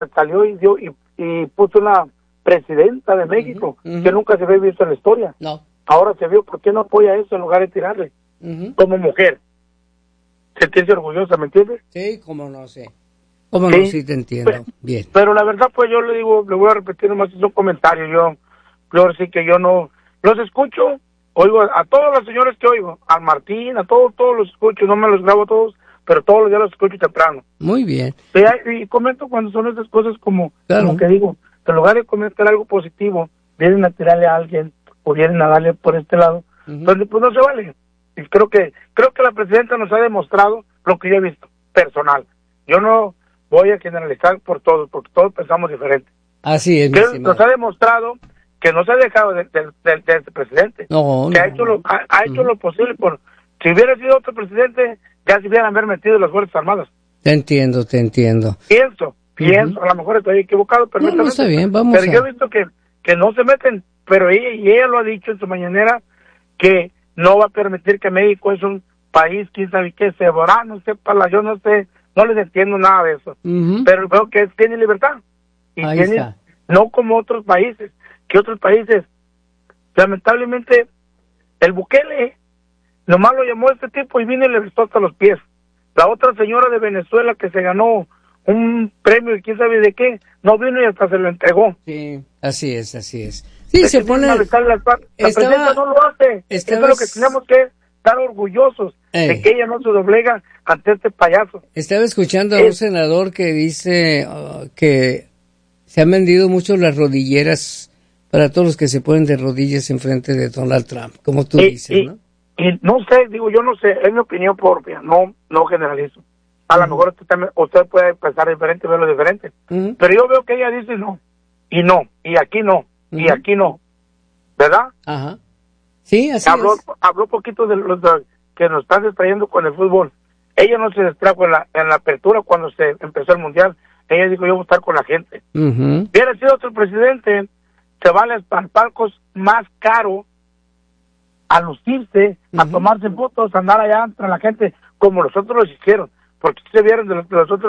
salió y puso una presidenta de México que nunca se había visto en la historia. No. Ahora se vio, ¿por qué no apoya eso en lugar de tirarle? Como mujer. Sentirse orgullosa, ¿me entiendes? Sí, cómo no sé. Cómo no, sí te entiendo. Bien. Pero la verdad, pues yo le digo, le voy a repetir nomás un comentario. Yo sí que yo no los escucho, oigo a todos los señores que oigo, a Martín, a todos los escucho, no me los grabo todos, pero todos los días los escucho temprano. Muy bien. Y comento cuando son esas cosas como que digo, en lugar de comentar algo positivo, vienen a tirarle a alguien o vienen a darle por este lado, donde pues no se vale. Y creo que la presidenta nos ha demostrado lo que yo he visto, personal. Yo no voy a generalizar por todos, porque todos pensamos diferente. Así es, nos ha demostrado que no se ha dejado de este presidente. Que ha hecho lo posible por... Si hubiera sido otro presidente, ya se hubieran metido las Fuerzas Armadas. Te entiendo. Pienso, a lo mejor estoy equivocado, pero no está bien, pero yo he visto que no se meten, pero ella lo ha dicho en su mañanera, que no va a permitir que México es un país, quién sabe qué, no sé, yo no sé, no les entiendo nada de eso, pero veo que tiene libertad, y no como otros países, lamentablemente, el Bukele, nomás lo llamó este tipo y vino y le besó hasta los pies. La otra señora de Venezuela que se ganó un premio y quién sabe de qué, no vino y hasta se lo entregó. Sí, así es. Sí, se pone... La presidenta no lo hace. Eso es lo que tenemos que estar orgullosos de que ella no se doblega ante este payaso. Estaba escuchando a un senador que dice que se han vendido mucho las rodilleras para todos los que se ponen de rodillas enfrente de Donald Trump, como tú dices, ¿no? Y no sé, yo no sé, es mi opinión propia, no generalizo. A lo mejor usted puede pensar diferente, verlo diferente. Pero yo veo que ella dice no, y aquí no, y aquí no. ¿Verdad? Ajá. Sí, así es. Habló poquito de los que nos están distrayendo con el fútbol. Ella no se distrajo en la apertura cuando se empezó el mundial. Ella dijo, yo voy a estar con la gente. Hubiera sido otro presidente, se va a palcos más caros a lucirse, a tomarse fotos, a andar allá entre la gente, como los otros los hicieron. Porque se vieron de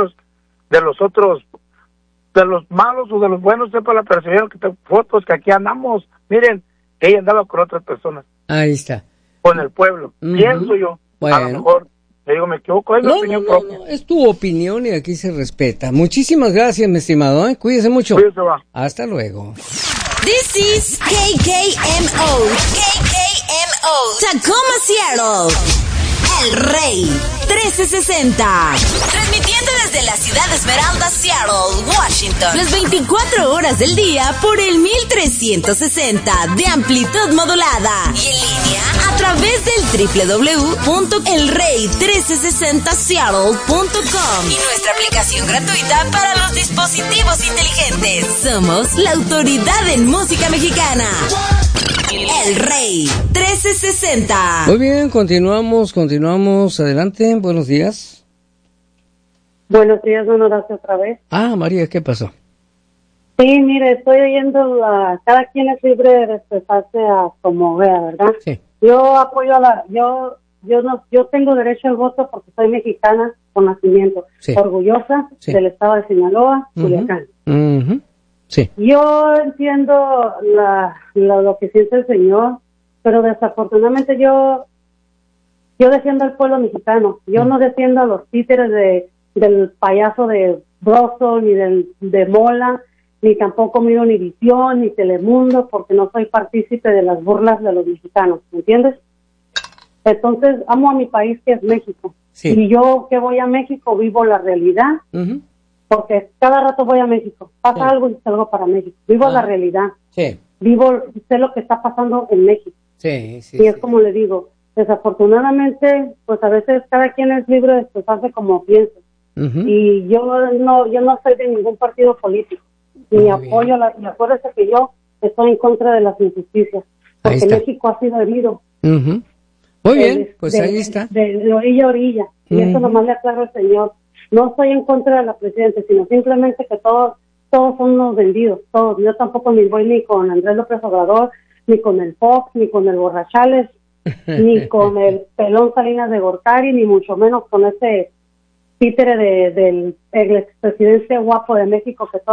los malos o de los buenos, sepa la percibieron que fotos que aquí andamos. Miren, ella andaba con otras personas. Ahí está. Con el pueblo. Pienso yo. Bueno. A lo mejor, le digo, me equivoco, es mi opinión propia. No, es tu opinión y aquí se respeta. Muchísimas gracias, mi estimado, ¿eh? Cuídese mucho. Cuídese, va. Hasta luego. This is KKMO. Tacoma, Seattle. El Rey 1360. Transmitiendo desde la ciudad de Esmeralda, Seattle, Washington. Las 24 horas del día por el 1360 de amplitud modulada. Y en línea a través del www.elrey1360seattle.com. Y nuestra aplicación gratuita para los dispositivos inteligentes. Somos la autoridad en música mexicana. El Rey 1360. Muy bien, continuamos. Adelante, buenos días. Buenos días, Honoracio, otra vez. María, ¿qué pasó? Sí, mire, estoy oyendo cada quien es libre de expresarse a como vea, ¿verdad? Sí. Yo apoyo yo tengo derecho al voto porque soy mexicana por nacimiento, orgullosa del estado de Sinaloa, Culiacán. Sí. Yo entiendo lo que siente el señor, pero desafortunadamente yo defiendo al pueblo mexicano. Yo no defiendo a los títeres del payaso de Broso, ni de Mola, ni tampoco miro ni Visión, ni Telemundo, porque no soy partícipe de las burlas de los mexicanos, ¿me entiendes? Entonces, amo a mi país, que es México. Sí. Y yo que voy a México vivo la realidad, porque cada rato voy a México. Pasa algo y salgo para México. Vivo la realidad. Sí. Sé lo que está pasando en México. Sí. Y es como le digo, desafortunadamente, pues a veces cada quien es libre de expresarse como piensa. Y yo no soy de ningún partido político. Ni apoyo, y acuérdese que yo estoy en contra de las injusticias. Porque México ha sido herido. Muy bien, pues ahí está. De orilla a orilla. Y eso nomás le aclaro al señor. No estoy en contra de la presidenta, sino simplemente que todos son unos vendidos, todos. Yo tampoco ni voy ni con Andrés López Obrador, ni con el Fox, ni con el Borrachales, ni con el Pelón Salinas de Gortari, ni mucho menos con ese títere del expresidente guapo de México que